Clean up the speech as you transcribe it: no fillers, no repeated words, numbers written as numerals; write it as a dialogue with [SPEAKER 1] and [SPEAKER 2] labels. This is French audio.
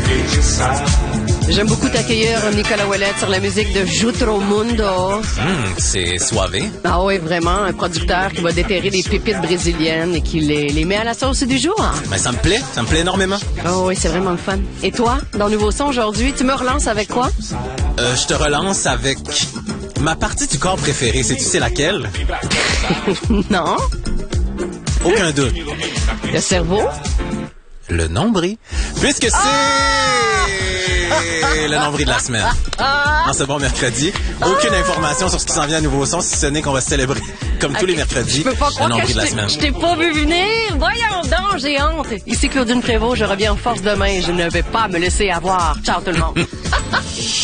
[SPEAKER 1] J'aime beaucoup t'accueillir, Nicolas Ouellet, sur la musique de Jutro Mundo.
[SPEAKER 2] C'est soivé.
[SPEAKER 1] Ah oui, vraiment, un producteur qui va déterrer des pépites brésiliennes et qui les met à la sauce du jour.
[SPEAKER 2] Ben, ça me plaît énormément.
[SPEAKER 1] Oh oui, c'est vraiment le fun. Et toi, dans Nouveau Son aujourd'hui, tu me relances avec quoi?
[SPEAKER 2] Je te relance avec ma partie du corps préférée. Sais-tu c'est laquelle?
[SPEAKER 1] Non.
[SPEAKER 2] Aucun doute.
[SPEAKER 1] Le cerveau?
[SPEAKER 2] Le nombril. Puisque c'est le nombril de la semaine. En ce bon mercredi. Aucune information sur ce qui s'en vient à Nouveau Son, si ce n'est qu'on va célébrer, comme tous les mercredis, le nombril de la semaine.
[SPEAKER 1] Je t'ai pas vu venir. Voyons donc, j'ai honte. Ici Claudine Prévost, je reviens en force demain. Je ne vais pas me laisser avoir. Ciao tout le monde.